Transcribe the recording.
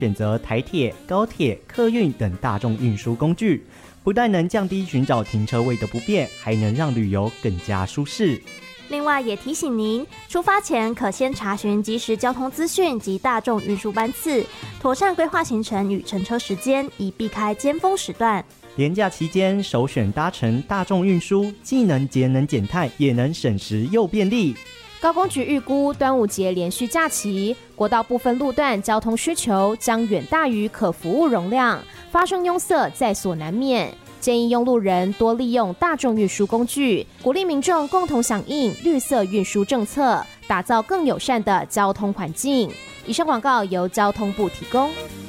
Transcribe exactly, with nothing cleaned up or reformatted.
选择台铁、高铁、客运等大众运输工具，不但能降低寻找停车位的不便，还能让旅游更加舒适。 另外也提醒您，出发前可先查询即时交通资讯及大众运输班次，妥善规划行程与乘车时间，以避开尖峰时段。 连假期间首选搭乘大众运输，既能节能减碳，也能省时又便利。 高工局预估端午节连续假期，国道部分路段交通需求将远大于可服务容量，发生拥塞在所难免。建议用路人多利用大众运输工具，鼓励民众共同响应绿色运输政策，打造更友善的交通环境。以上广告由交通部提供。